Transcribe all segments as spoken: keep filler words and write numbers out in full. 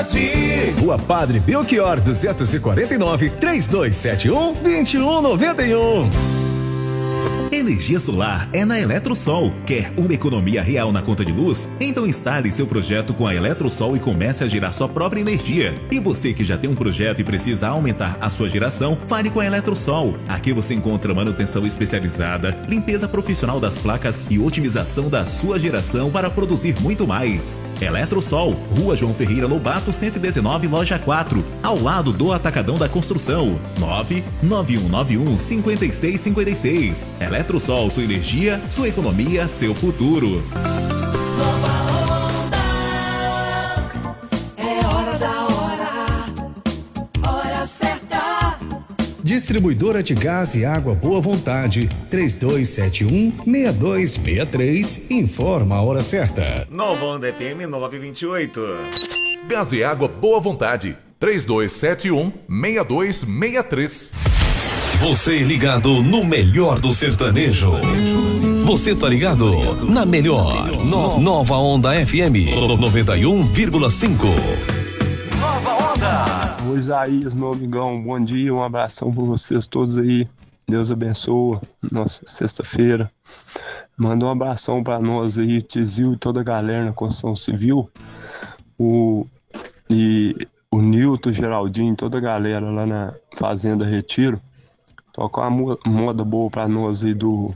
Jardim. Rua Padre Belchior duzentos e quarenta e nove, trinta e dois setenta e um, vinte e um noventa e um. Energia solar é na Eletrosol. Quer uma economia real na conta de luz? Então instale seu projeto com a Eletrosol e comece a gerar sua própria energia. E você que já tem um projeto e precisa aumentar a sua geração, fale com a Eletrosol. Aqui você encontra manutenção especializada, limpeza profissional das placas e otimização da sua geração para produzir muito mais. Eletrosol, Rua João Ferreira Lobato, cento e dezenove, loja quatro, ao lado do Atacadão da Construção. nove nove um nove um, cinco seis cinco seis. Eletrosol, sua energia, sua economia, seu futuro. Nova Onda. É hora da hora. Hora certa. Distribuidora de gás e água Boa Vontade, três dois sete um, seis dois seis três, informa a hora certa. Nova Onda F M nove vinte e oito. Gás e água Boa Vontade, três dois sete um, seis dois seis três. Você ligado no melhor do sertanejo. Você tá ligado na melhor. No, Nova Onda F M noventa e um vírgula cinco. Nova Onda. Ô Isaías, meu amigão, bom dia, um abração pra vocês todos aí. Deus abençoa. Nossa, sexta-feira. Manda um abração pra nós aí, Tizil e toda a galera na construção civil. O, e o Nilton, Geraldinho, toda a galera lá na Fazenda Retiro. Toca uma moda boa pra nós aí do...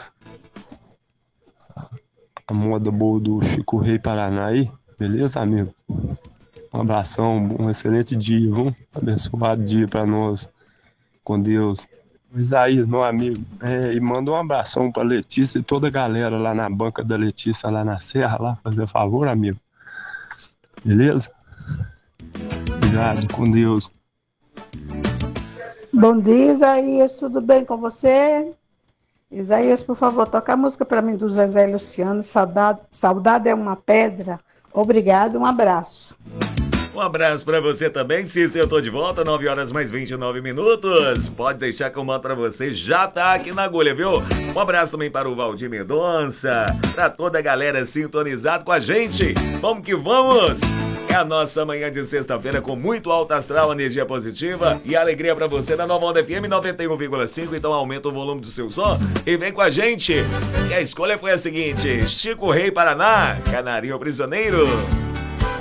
A moda boa do Chico Rei Paraná aí. Beleza, amigo? Um abração, um excelente dia, viu? Abençoado dia pra nós. Com Deus. Isaías, meu amigo, é, e manda um abração pra Letícia e toda a galera lá na banca da Letícia, lá na Serra, lá, fazer favor, amigo. Beleza? Obrigado, com Deus. Bom dia, Isaías, tudo bem com você? Isaías, por favor, toca a música para mim do Zezé Luciano, Saudade, Saudade é uma Pedra. Obrigado, um abraço. Um abraço pra você também, Cícero, eu tô de volta, nove horas mais vinte e nove minutos. Pode deixar que eu mando pra você, já tá aqui na agulha, viu? Um abraço também para o Valdir Mendonça, pra toda a galera sintonizada com a gente. Vamos que vamos! É a nossa manhã de sexta-feira com muito alto astral, energia positiva e alegria pra você da Nova Onda F M noventa e um vírgula cinco. Então aumenta o volume do seu som e vem com a gente. E a escolha foi a seguinte: Chico Rei Paraná, Canarinho Prisioneiro.